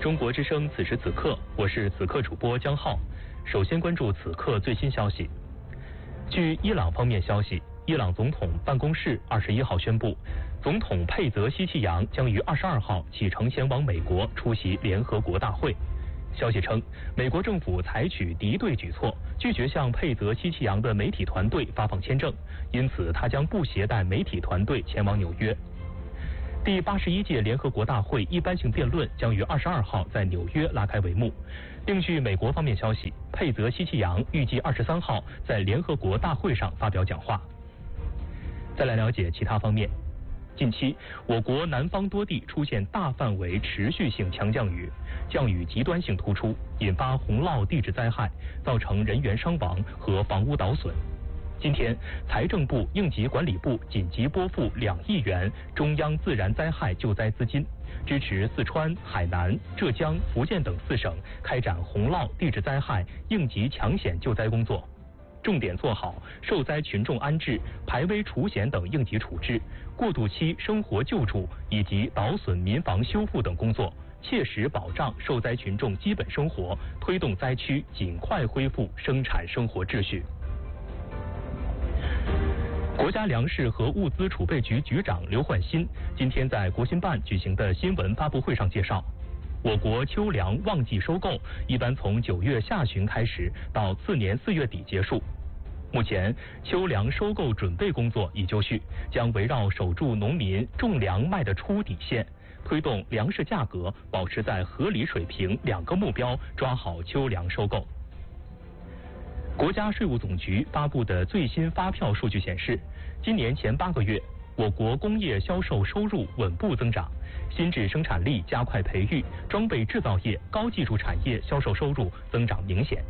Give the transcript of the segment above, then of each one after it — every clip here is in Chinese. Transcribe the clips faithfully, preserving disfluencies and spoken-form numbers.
中国之声此时此刻，我是此刻主播江浩。首先关注此刻最新消息。据伊朗方面消息，伊朗总统办公室二十一号宣布，总统佩泽西奇扬将于二十二号启程前往美国出席联合国大会。消息称，美国政府采取敌对举措，拒绝向佩泽西奇扬的媒体团队发放签证，因此他将不携带媒体团队前往纽约。第八十一届联合国大会一般性辩论将于二十二号在纽约拉开帷幕。另据美国方面消息，佩泽西奇扬预计二十三号在联合国大会上发表讲话。再来了解其他方面。近期，我国南方多地出现大范围持续性强降雨，降雨极端性突出，引发洪涝地质灾害，造成人员伤亡和房屋倒损。今天，财政部、应急管理部紧急拨付两亿元中央自然灾害救灾资金，支持四川、海南、浙江、福建等四省开展洪涝地质灾害应急抢险救灾工作。重点做好受灾群众安置、排危除险等应急处置、过渡期生活救助以及倒损民房修复等工作，切实保障受灾群众基本生活，推动灾区尽快恢复生产生活秩序。国家粮食和物资储备局局长刘焕新今天在国新办举行的新闻发布会上介绍，我国秋粮旺季收购一般从九月下旬开始，到次年四月底结束。目前，秋粮收购准备工作已就绪，将围绕守住农民种粮卖得出底线，推动粮食价格保持在合理水平两个目标，抓好秋粮收购。国家税务总局发布的最新发票数据显示，今年前八个月，我国工业销售收入稳步增长，新质生产力加快培育，装备制造业、高技术产业销售收入增长明显。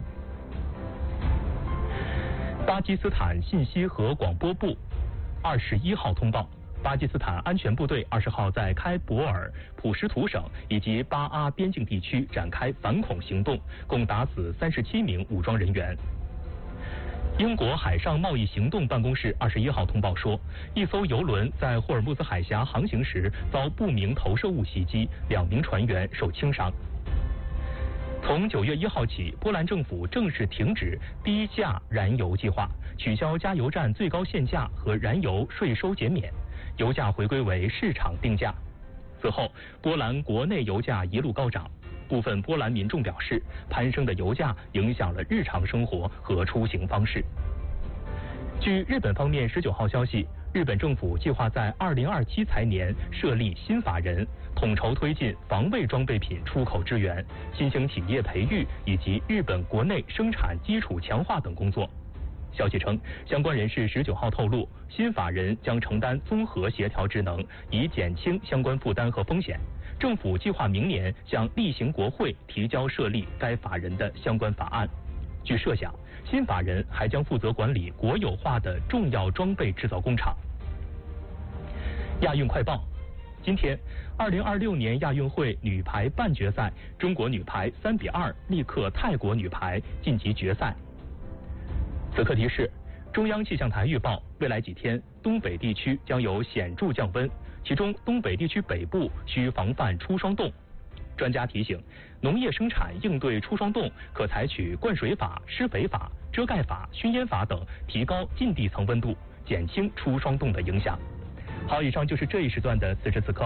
巴基斯坦信息和广播部二十一号通报，巴基斯坦安全部队二十号在开伯尔、普什图省以及巴阿边境地区展开反恐行动，共打死三十七名武装人员。英国海上贸易行动办公室二十一号通报说，一艘油轮在霍尔木兹海峡航行时遭不明投射物袭击，两名船员受轻伤。从九月一号起，波兰政府正式停止低价燃油计划，取消加油站最高限价和燃油税收减免，油价回归为市场定价。此后，波兰国内油价一路高涨，部分波兰民众表示，攀升的油价影响了日常生活和出行方式。据日本方面十九号消息，日本政府计划在二零二七财年设立新法人，统筹推进防卫装备品出口支援、新兴企业培育以及日本国内生产基础强化等工作。消息称，相关人士十九号透露，新法人将承担综合协调职能，以减轻相关负担和风险。政府计划明年向例行国会提交设立该法人的相关法案。据设想，新法人还将负责管理国有化的重要装备制造工厂。亚运快报，今天，二零二六年亚运会女排半决赛，中国女排三比二力克泰国女排，晋级决赛。此刻提示，中央气象台预报，未来几天东北地区将有显著降温，其中东北地区北部需防范初霜冻。专家提醒，农业生产应对初霜冻，可采取灌水法、施肥法、遮盖法、熏烟法等，提高近地层温度，减轻初霜冻的影响。好，以上就是这一时段的此时此刻。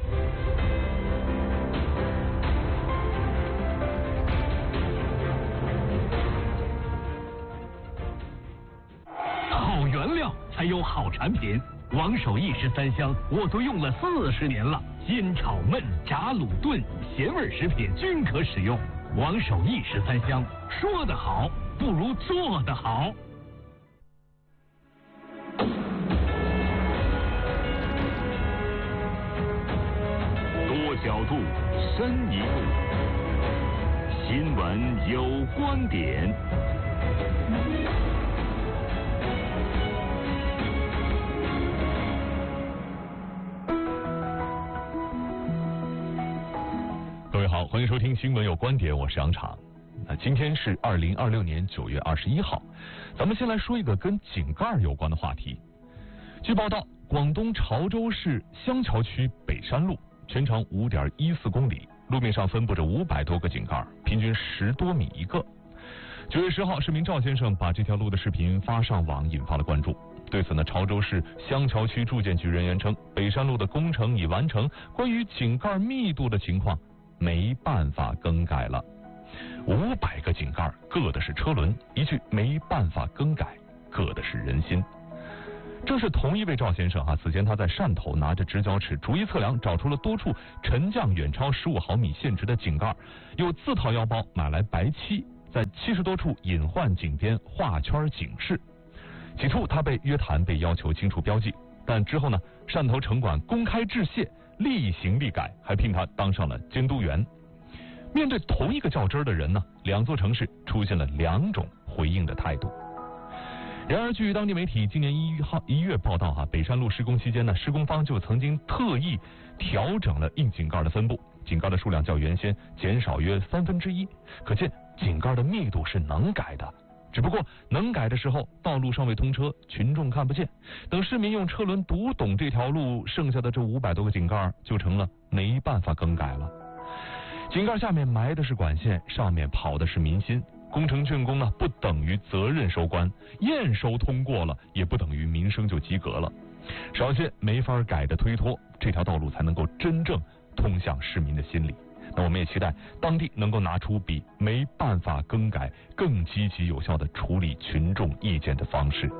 好原料才有好产品，王守义十三香我都用了四十年了，煎炒焖炸卤炖咸味食品均可使用。王守义十三香，说得好不如做得好。 多角度，深一步，新闻有观点。 各位好，欢迎收听新闻有观点，我是杨昶。那今天是二零二六年九月二十一号，咱们先来说一个跟井盖有关的话题。据报道，广东潮州市香桥区北山路全长五点一四公里， 路面上分布着五百多个井盖，平均十多米一个。九月十号，市民赵先生把这条路的视频发上网，引发了关注。对此呢，潮州市香桥区住建局人员称，北山路的工程已完成，关于井盖密度的情况没办法更改了。五百个井盖硌的是车轮，一句没办法更改，硌的是人心。正是同一位赵先生啊，此前他在汕头拿着直角尺逐一测量，找出了多处沉降远超十五毫米限值的井盖，又自掏腰包买来白漆，在七十多处隐患井边画圈警示。起初他被约谈，被要求清楚标记，但之后呢，汕头城管公开致谢，立行立改，还聘他当上了监督员。面对同一个较真儿的人呢，两座城市出现了两种回应的态度。然而，据当地媒体今年一号一月报道哈，北山路施工期间呢，施工方就曾经特意调整了硬井盖的分布，井盖的数量较原先减少约三分之一，可见井盖的密度是能改的。只不过能改的时候，道路尚未通车，群众看不见。等市民用车轮读懂这条路，剩下的这五百多个井盖就成了没办法更改了。井盖下面埋的是管线，上面跑的是民心。工程竣工呢，不等于责任收官，验收通过了，也不等于民生就及格了。少些没法改的推脱，这条道路才能够真正通向市民的心里。那我们也期待当地能够拿出比没办法更改更积极有效的处理群众意见的方式。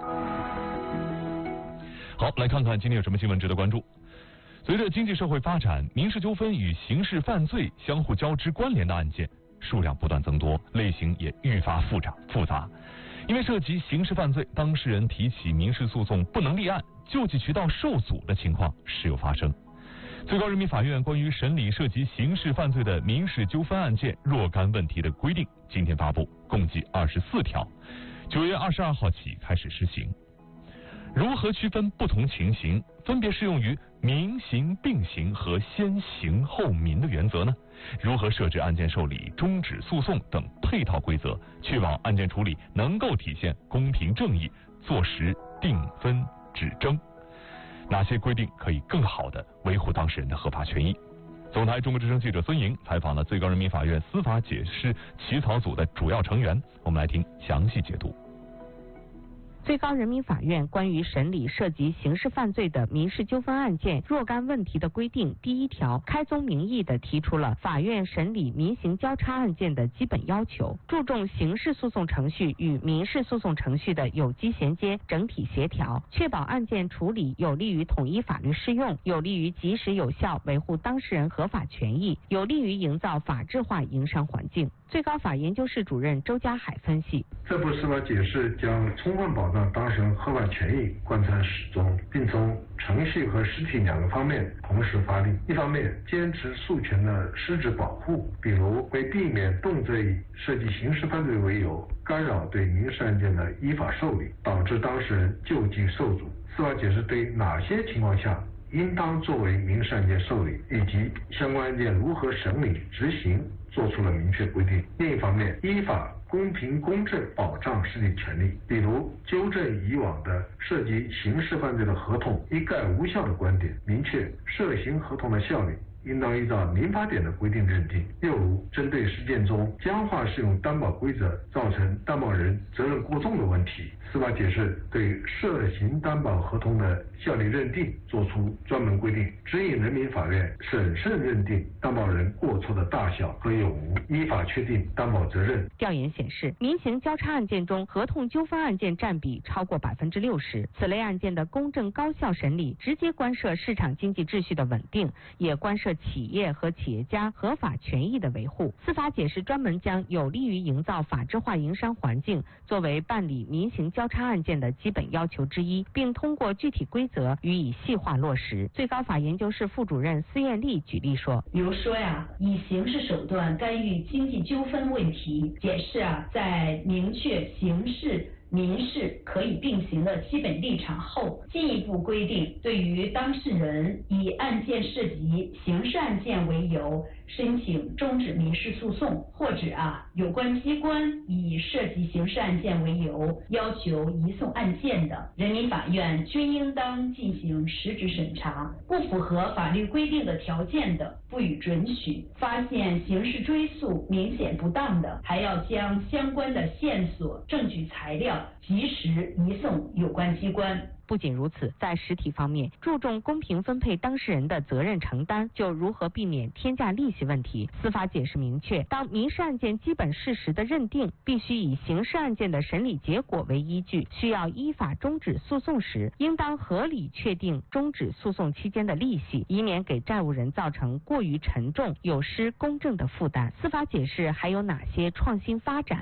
好，来看看今天有什么新闻值得关注。随着经济社会发展，民事纠纷与刑事犯罪相互交织关联的案件数量不断增多，类型也愈发复杂复杂。因为涉及刑事犯罪，当事人提起民事诉讼不能立案，救济渠道受阻的情况时有发生。最高人民法院关于审理涉及刑事犯罪的民事纠纷案件若干问题的规定今天发布，共计二十四条，九月二十二号起开始施行。如何区分不同情形，分别适用于民刑并行和先刑后民的原则呢？如何设置案件受理、终止诉讼等配套规则，确保案件处理能够体现公平正义，坐实定分止争？哪些规定可以更好地维护当事人的合法权益？总台中国之声记者孙莹采访了最高人民法院司法解释起草组的主要成员，我们来听详细解读。 最高人民法院关于审理涉及刑事犯罪的民事纠纷案件若干问题的规定第一条开宗明义地提出了法院审理民刑交叉案件的基本要求，注重刑事诉讼程序与民事诉讼程序的有机衔接、整体协调，确保案件处理有利于统一法律适用，有利于及时有效维护当事人合法权益，有利于营造法治化营商环境。最高法研究室主任周家海分析， 这部司法解释将充分保障当事人合法权益贯穿始终，并从程序和实体两个方面同时发力。一方面坚持诉权的实质保护，比如为避免动辄以涉及刑事犯罪为由干扰对民事案件的依法受理，导致当事人救济受阻。司法解释对哪些情况下应当作为民事案件受理，以及相关案件如何审理执行做出了明确规定。另一方面，依法公平公正保障实体权利，比如纠正以往的涉及刑事犯罪的合同一概无效的观点，明确涉刑合同的效力应当依照民法典的规定认定。又如针对事件中僵化适用担保规则造成担保人责任过重的问题，司法解释对涉刑担保合同的效力认定作出专门规定，指引人民法院审慎认定担保人过错的大小和有无，依法确定担保责任。 调研显示，民刑交叉案件中合同纠纷案件占比超过百分之六十，此类案件的公正高效审理直接关涉市场经济秩序的稳定，也关涉企业和企业家合法权益的维护。司法解释专门将有利于营造法治化营商环境作为办理民刑交叉案件的基本要求之一，并通过具体规则予以细化落实。最高法研究室副主任司艳丽举例说， 比如说呀，以刑事手段干预经济纠纷问题，解释啊，在明确刑事民事可以并行的基本立场后，进一步规定，对于当事人以案件涉及刑事案件为由申请终止民事诉讼，或者啊有关机关以涉及刑事案件为由要求移送案件的，人民法院均应当进行实质审查，不符合法律规定的条件的，不予准许。发现刑事追诉明显不当的，还要将相关的线索、证据材料及时移送有关机关。 不仅如此，在实体方面，注重公平分配当事人的责任承担，就如何避免天价利息问题。司法解释明确，当民事案件基本事实的认定必须以刑事案件的审理结果为依据，需要依法终止诉讼时，应当合理确定终止诉讼期间的利息，以免给债务人造成过于沉重、有失公正的负担。司法解释还有哪些创新发展？